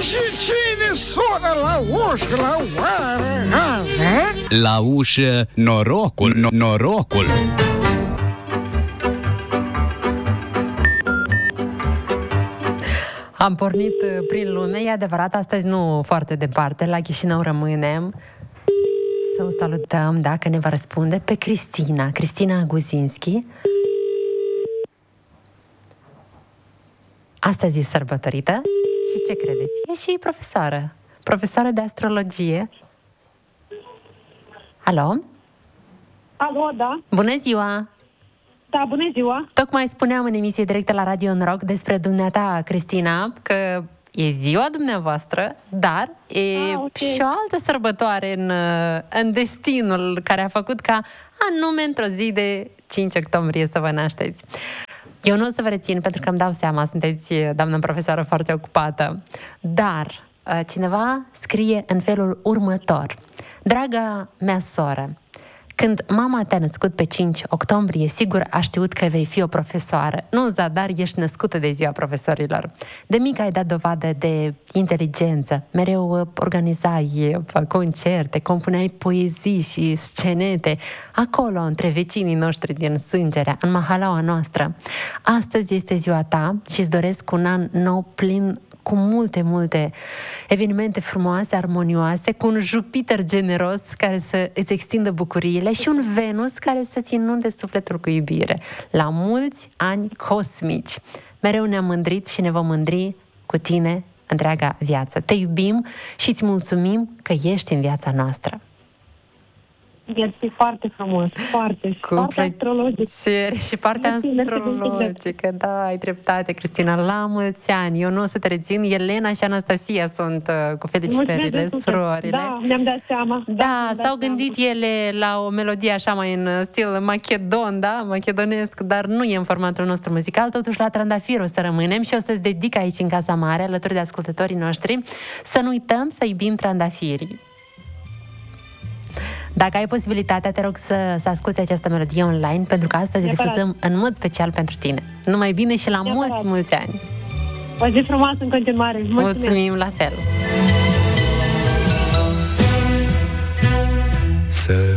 Și cine sună la ușă la oară asta? La ușă norocul, norocul. Am pornit prin lume, e adevărat, astăzi nu foarte departe, la Chișinău rămânem. Să o salutăm, dacă ne va răspunde, pe Cristina Guzinski. Astăzi e sărbătorită și ce credeți? E și profesoară de astrologie. Alo? Alo, da. Bună ziua! Da, bună ziua! Tocmai spuneam în emisie directă la Radio Noroc despre dumneata, Cristina, că e ziua dumneavoastră, dar e și o altă sărbătoare în destinul care a făcut ca anume într-o zi de 5 octombrie să vă nașteți. Eu nu o să vă rețin pentru că îmi dau seama, sunteți, doamnă profesoară, foarte ocupată, dar cineva scrie în felul următor. Draga mea soră, când mama te-a născut pe 5 octombrie, sigur a știut că vei fi o profesoară. Nu în zadar ești născută de ziua profesorilor. De mică ai dat dovadă de inteligență. Mereu organizai concerte, compuneai poezii și scenete acolo, între vecinii noștri din Sângerea, în mahalaua noastră. Astăzi este ziua ta și îți doresc un an nou plin cu multe evenimente frumoase, armonioase, cu un Jupiter generos care să îți extindă bucuriile și un Venus care să-ți inunde sufletul cu iubire. La mulți ani cosmici! Mereu ne-am mândrit și ne vom mândri cu tine întreaga viață. Te iubim și îți mulțumim că ești în viața noastră. Este foarte frumos, foarte. Cu partea astrologică. Și partea astrologică, da, ai dreptate, Cristina. La mulți ani. Eu nu o să te rețin. Elena și Anastasia sunt cu felicitările, surorile. Da, mi-am dat seama. Da, s-au gândit ele la o melodie așa mai în stil macedon, da, macedonesc, dar nu e în formatul nostru muzical. Totuși la Trandafir o să rămânem și o să-ți dedic aici în Casa Mare, alături de ascultătorii noștri, să nu uităm să iubim trandafirii. Dacă ai posibilitatea, te rog să asculți această melodie online, pentru că astăzi difuzăm în mod special pentru tine. Numai bine și la mulți ani! O zi frumoasă în continuare! Mulțumim la fel!